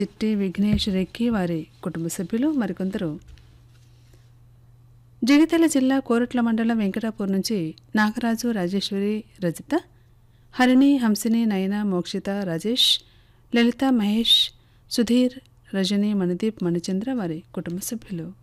చిట్టి విఘ్నేష్ రెక్కి వారి కుటుంబ సభ్యులు మరికొందరు జగిత్యాల జిల్లా కోరుట్ల మండలం వెంకటాపూర్ నుంచి నాగరాజు, రాజేశ్వరి, రజిత, హరిణి, హంసిని, నయన, మోక్షిత, రాజేష్, లలిత, మహేష్, సుధీర్, రజని, మణిదీప్, మణిచంద్ర వారి కుటుంబ సభ్యులు.